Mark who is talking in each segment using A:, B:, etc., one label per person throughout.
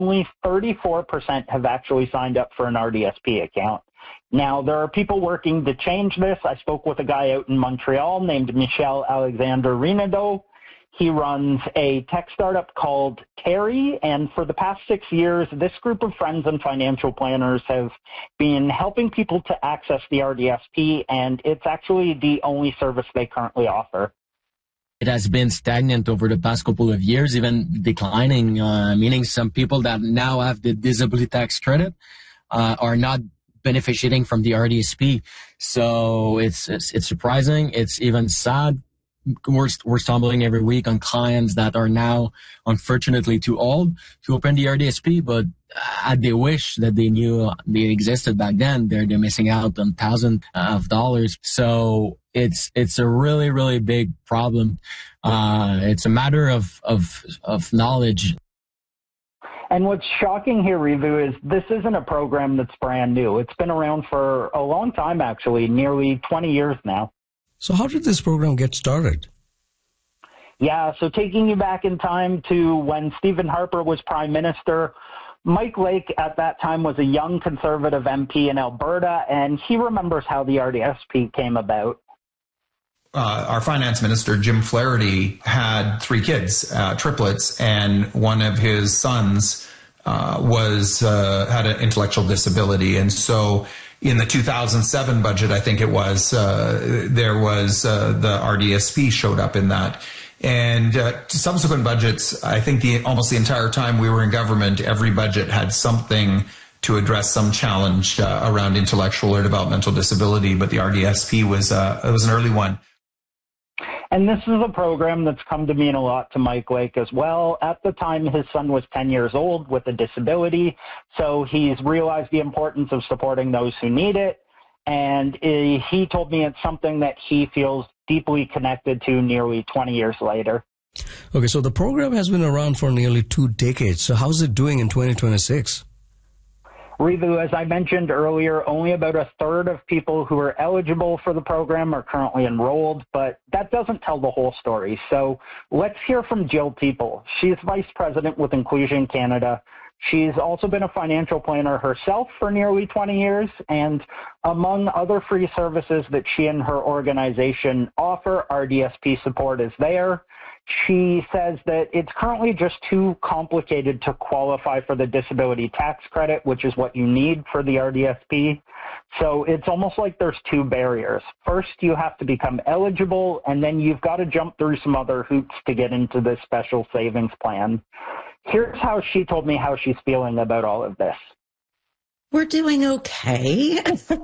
A: only 34% have actually signed up for an RDSP account. Now, there are people working to change this. I spoke with a guy out in Montreal named Michel Alexander Renaudot. He runs a tech startup called Terry, and for the past 6 years, this group of friends and financial planners have been helping people to access the RDSP, and it's actually the only service they currently offer.
B: It has been stagnant over the past couple of years, even declining, meaning some people that now have the disability tax credit are not benefiting from the RDSP. So it's surprising. It's even sad. We're stumbling every week on clients that are now, unfortunately, too old to open the RDSP, but they wish that they knew they existed back then. They're missing out on thousands of dollars. So it's a really, really big problem. It's a matter of knowledge.
A: And what's shocking here, Rivu, is this isn't a program that's brand new. It's been around for a long time, actually, nearly 20 years now.
C: So how did this program get started?
A: Yeah, so taking you back in time to when Stephen Harper was Prime Minister, Mike Lake at that time was a young Conservative MP in Alberta, and he remembers how the RDSP came about.
D: Our finance minister, Jim Flaherty, had 3 kids, triplets, and one of his sons had an intellectual disability. And so in the 2007 budget, I think it was, there was the RDSP showed up in that. And subsequent budgets, I think almost the entire time we were in government, every budget had something to address some challenge around intellectual or developmental disability, but the RDSP was an early one.
A: And this is a program that's come to mean a lot to Mike Lake as well. At the time, his son was 10 years old with a disability, so he's realized the importance of supporting those who need it. And he told me it's something that he feels deeply connected to nearly 20 years later.
C: Okay, so the program has been around for nearly 2 decades. So how's it doing in 2026?
A: Rivu, as I mentioned earlier, only about a third of people who are eligible for the program are currently enrolled, but that doesn't tell the whole story. So let's hear from Jill Teeple. She's Vice President with Inclusion Canada. She's also been a financial planner herself for nearly 20 years, and among other free services that she and her organization offer, RDSP support is there. She says that it's currently just too complicated to qualify for the disability tax credit, which is what you need for the RDSP. So it's almost like there's 2 barriers. First, you have to become eligible, and then you've got to jump through some other hoops to get into this special savings plan. Here's how she told me how she's feeling about all of this.
E: We're doing okay.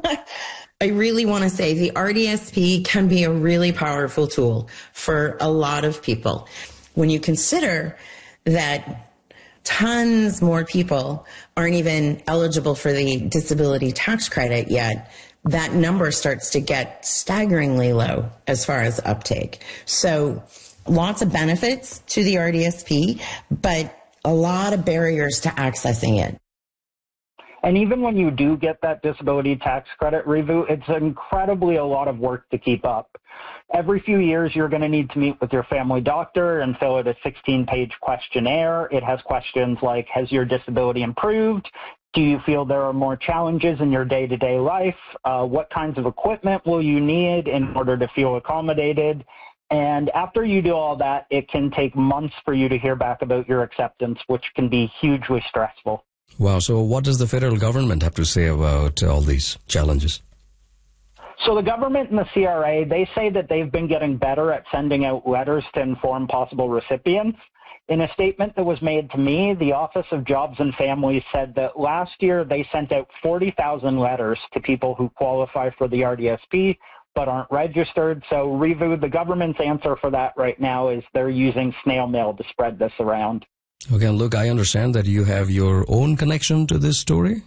E: I really want to say the RDSP can be a really powerful tool for a lot of people. When you consider that tons more people aren't even eligible for the disability tax credit yet, that number starts to get staggeringly low as far as uptake. So lots of benefits to the RDSP, but a lot of barriers to accessing it.
A: And even when you do get that disability tax credit, Rivu, it's incredibly a lot of work to keep up. Every few years, you're going to need to meet with your family doctor and fill out a 16-page questionnaire. It has questions like, has your disability improved? Do you feel there are more challenges in your day-to-day life? What kinds of equipment will you need in order to feel accommodated? And after you do all that, it can take months for you to hear back about your acceptance, which can be hugely stressful.
C: Wow. So what does the federal government have to say about all these challenges?
A: So the government and the CRA, they say that they've been getting better at sending out letters to inform possible recipients. In a statement that was made to me, the Office of Jobs and Families said that last year they sent out 40,000 letters to people who qualify for the RDSP but aren't registered. So, Rivu, the government's answer for that right now is they're using snail mail to spread this around.
C: Okay, look, I understand that you have your own connection to this story.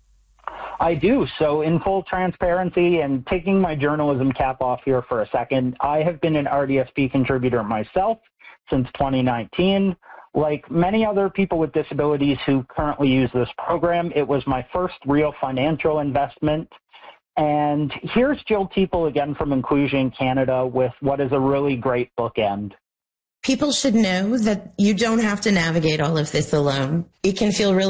A: I do. So in full transparency and taking my journalism cap off here for a second, I have been an RDSP contributor myself since 2019. Like many other people with disabilities who currently use this program, it was my first real financial investment. And here's Jill Teeple again from Inclusion Canada with what is a really great bookend.
E: people should know that you don't have to navigate all of this alone. It can feel really